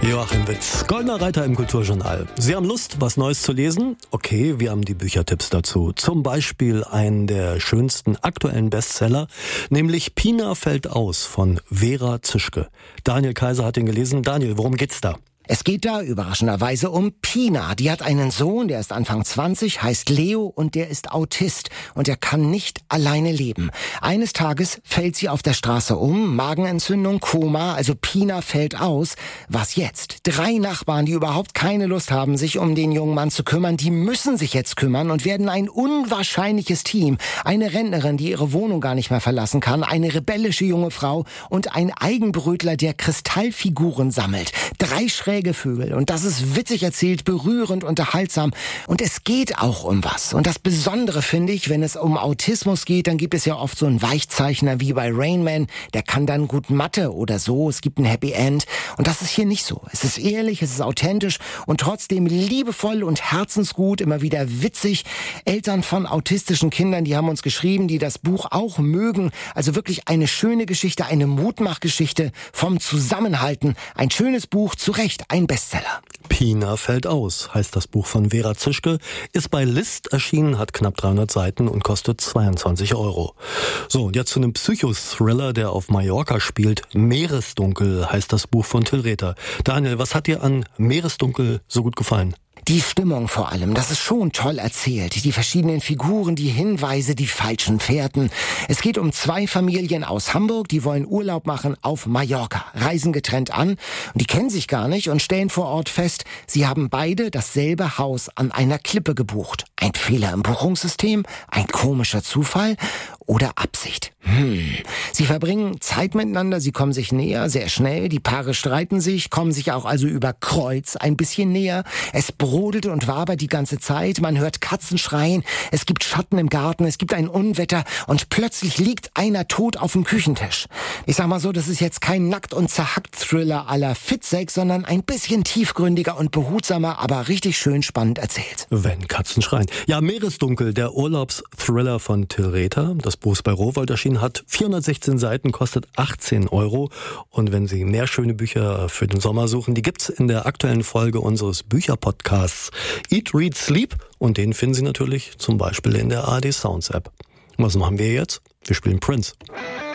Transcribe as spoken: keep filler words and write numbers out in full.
Joachim Witz, Goldener Reiter im Kulturjournal. Sie haben Lust, was Neues zu lesen? Okay, wir haben die Büchertipps dazu. Zum Beispiel einen der schönsten aktuellen Bestseller, nämlich Pina fällt aus von Vera Zischke. Daniel Kaiser hat ihn gelesen. Daniel, worum geht's da? Es geht da überraschenderweise um Pina. Die hat einen Sohn, der ist Anfang zwanzig, heißt Leo und der ist Autist und er kann nicht alleine leben. Eines Tages fällt sie auf der Straße um, Magenentzündung, Koma, also Pina fällt aus. Was jetzt? Drei Nachbarn, die überhaupt keine Lust haben, sich um den jungen Mann zu kümmern, die müssen sich jetzt kümmern und werden ein unwahrscheinliches Team. Eine Rentnerin, die ihre Wohnung gar nicht mehr verlassen kann, eine rebellische junge Frau und ein Eigenbrötler, der Kristallfiguren sammelt. Drei schräge Vögel. Und das ist witzig erzählt, berührend, unterhaltsam. Und es geht auch um was. Und das Besondere finde ich, wenn es um Autismus geht, dann gibt es ja oft so einen Weichzeichner wie bei Rain Man. Der kann dann gut Mathe oder so. Es gibt ein Happy End. Und das ist hier nicht so. Es ist ehrlich, es ist authentisch und trotzdem liebevoll und herzensgut, immer wieder witzig. Eltern von autistischen Kindern, die haben uns geschrieben, die das Buch auch mögen. Also wirklich eine schöne Geschichte, eine Mutmachgeschichte vom Zusammenhalten. Ein schönes Buch, zu Recht. Ein Bestseller. Pina fällt aus, heißt das Buch von Vera Zischke, ist bei List erschienen, hat knapp dreihundert Seiten und kostet zweiundzwanzig Euro. So, und jetzt zu einem Psychothriller, der auf Mallorca spielt. Meeresdunkel heißt das Buch von Till Rether. Daniel, was hat dir an Meeresdunkel so gut gefallen? Die Stimmung vor allem, das ist schon toll erzählt. Die verschiedenen Figuren, die Hinweise, die falschen Fährten. Es geht um zwei Familien aus Hamburg, die wollen Urlaub machen auf Mallorca, reisen getrennt an und die kennen sich gar nicht und stellen vor Ort fest, sie haben beide dasselbe Haus an einer Klippe gebucht. Ein Fehler im Buchungssystem, ein komischer Zufall oder Absicht. Hm. Sie verbringen Zeit miteinander, sie kommen sich näher, sehr schnell. Die Paare streiten sich, kommen sich auch also über Kreuz ein bisschen näher. Es brodelt und wabert die ganze Zeit. Man hört Katzen schreien. Es gibt Schatten im Garten, es gibt ein Unwetter und plötzlich liegt einer tot auf dem Küchentisch. Ich sag mal so, das ist jetzt kein Nackt- und Zerhackt-Thriller à la Fitzek, sondern ein bisschen tiefgründiger und behutsamer, aber richtig schön spannend erzählt. Wenn Katzen schreien. Ja, Meeresdunkel, der Urlaubsthriller von Till Rether. Das Buch ist bei Rowohlt erschienen, hat vierhundertsechzehn Seiten, kostet achtzehn Euro. Und wenn Sie mehr schöne Bücher für den Sommer suchen, die gibt's in der aktuellen Folge unseres Bücherpodcasts Eat, Read, Sleep. Und den finden Sie natürlich zum Beispiel in der A R D Sounds App. Was machen wir jetzt? Wir spielen Prince.